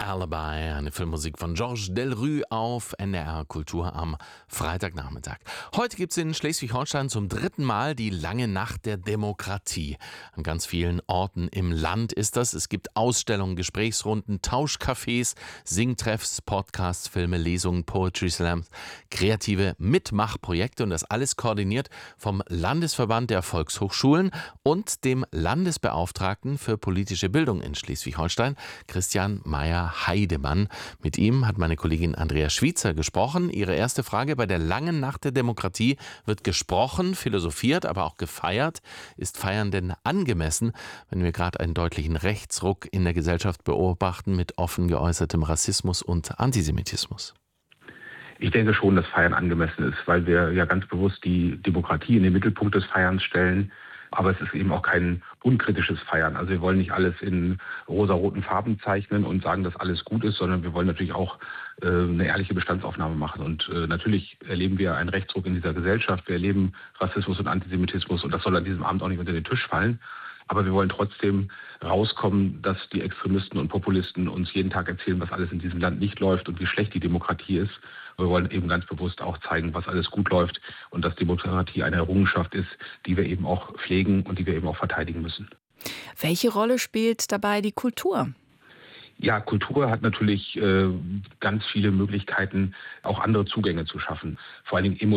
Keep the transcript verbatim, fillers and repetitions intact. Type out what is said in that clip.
Alibi, eine Filmmusik von Georges Delerue auf N D R Kultur am Freitagnachmittag. Heute gibt es in Schleswig-Holstein zum dritten Mal die lange Nacht der Demokratie. An ganz vielen Orten im Land ist das. Es gibt Ausstellungen, Gesprächsrunden, Tauschcafés, Singtreffs, Podcasts, Filme, Lesungen, Poetry Slams, kreative Mitmachprojekte und das alles koordiniert vom Landesverband der Volkshochschulen und dem Landesbeauftragten für politische Bildung in Schleswig-Holstein, Christian Meyer-Heidemann. Mit ihm hat meine Kollegin Andrea Schwiezer gesprochen. Ihre erste Frage: Bei der langen Nacht der Demokratie wird gesprochen, philosophiert, aber auch gefeiert. Ist Feiern denn angemessen, wenn wir gerade einen deutlichen Rechtsruck in der Gesellschaft beobachten mit offen geäußertem Rassismus und Antisemitismus? Ich denke schon, dass Feiern angemessen ist, weil wir ja ganz bewusst die Demokratie in den Mittelpunkt des Feierns stellen. Aber es ist eben auch kein unkritisches Feiern. Also wir wollen nicht alles in rosaroten Farben zeichnen und sagen, dass alles gut ist, sondern wir wollen natürlich auch äh, eine ehrliche Bestandsaufnahme machen. Und äh, natürlich erleben wir einen Rechtsruck in dieser Gesellschaft. Wir erleben Rassismus und Antisemitismus und das soll an diesem Abend auch nicht unter den Tisch fallen. Aber wir wollen trotzdem rauskommen, dass die Extremisten und Populisten uns jeden Tag erzählen, was alles in diesem Land nicht läuft und wie schlecht die Demokratie ist. Wir wollen eben ganz bewusst auch zeigen, was alles gut läuft und dass Demokratie eine Errungenschaft ist, die wir eben auch pflegen und die wir eben auch verteidigen müssen. Welche Rolle spielt dabei die Kultur? Ja, Kultur hat natürlich äh, ganz viele Möglichkeiten, auch andere Zugänge zu schaffen. Vor allen Dingen